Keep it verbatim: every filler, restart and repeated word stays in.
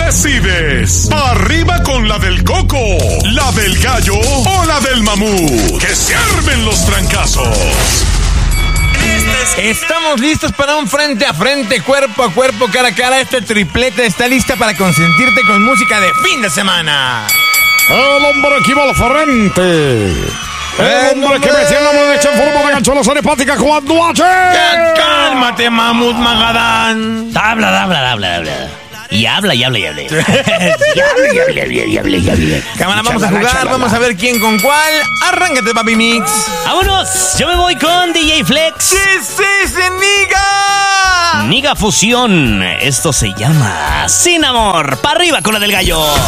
decides. Pa' arriba con la del Coco, la del Gallo o la del Mamut. Que se armen los trancazos. Estamos listos para un frente a frente, cuerpo a cuerpo, cara a cara. Este triplete está lista para consentirte con música de fin de semana. El hombre que iba al frente. El, el hombre que metía la derecha en forma de ganchola sanepática cuando hace. Ya cálmate, Mamut Magadán. Habla, habla, habla, habla. Y habla, y habla, y habla. Y habla, y habla, y habla, y habla. Cámara, vamos a jugar, vamos a ver quién con cuál. Arráncate, papi Mix. ¡Vámonos! Yo me voy con D J Flex. ¿Qué es ese, Niga? Niga Fusión. Esto se llama Sin Amor. ¡Pa' arriba con la del Gallo!